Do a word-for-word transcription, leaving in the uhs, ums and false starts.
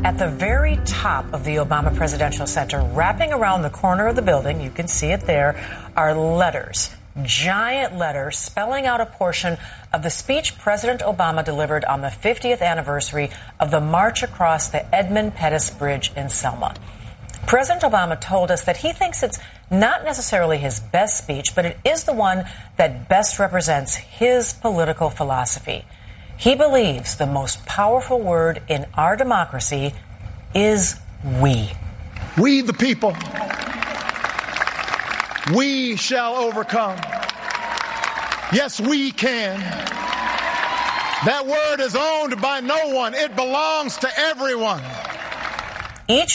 At the very top of the Obama Presidential Center, wrapping around the corner of the building, you can see it there, are letters, giant letters spelling out a portion of the speech President Obama delivered on the fiftieth anniversary of the March across the Edmund Pettus Bridge in Selma. President Obama told us that he thinks it's not necessarily his best speech, but it is the one that best represents his political philosophy. He believes the most powerful word in our democracy is we. We the people. We shall overcome. Yes, we can. That word is owned by no one. It belongs to everyone. Each